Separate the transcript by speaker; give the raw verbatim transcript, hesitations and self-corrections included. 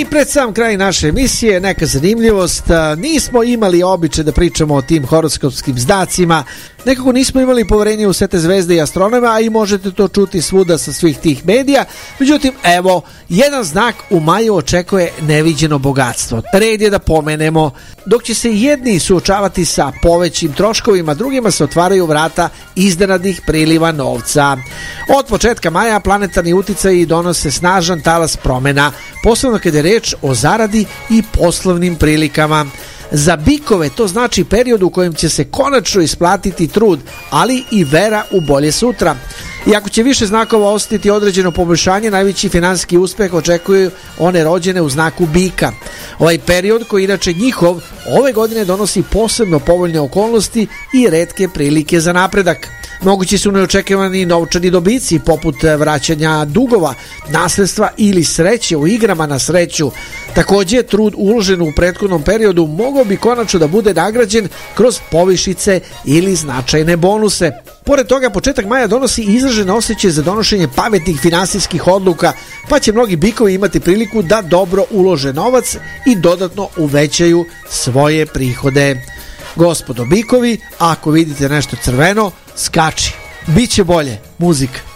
Speaker 1: pred sam kraj naše emisije neka zanimljivost. Nismo imali običaj da pričamo o tim horoskopskim znacima. Nekako nismo imali poverenje u sve te zvezde i astronome, a i možete to čuti svuda sa svih tih medija. Međutim, evo, jedan znak u maju očekuje neviđeno bogatstvo. Red je da pomenemo, dok će se jedni suočavati sa povećim troškovima, drugima se otvaraju vrata iznenadnih priliva novca. Od početka maja planetarni uticaji donose snažan talas promena, posebno kada je reč o zaradi i poslovnim prilikama. Za bikove to znači period u kojem će se konačno isplatiti trud, ali i vera u bolje sutra. Iako će više znakova osjetiti određeno poboljšanje, najveći finansijski uspeh očekuju one rođene u znaku bika. Ovaj period, koji inače njihov, ove godine donosi posebno povoljne okolnosti i retke prilike za napredak. Mogući su neočekivani novčani dobici poput vraćanja dugova, nasledstva ili sreće u igrama na sreću. Također, trud uložen u prethodnom periodu mogao bi konačno da bude nagrađen kroz povišice ili značajne bonuse. Pored toga, početak maja donosi izražen osjećaj za donošenje pametnih finansijskih odluka, pa će mnogi bikovi imati priliku da dobro ulože novac i dodatno uvećaju svoje prihode. Gospodo bikovi, ako vidite nešto crveno, skači. Biće bolje. Muzika.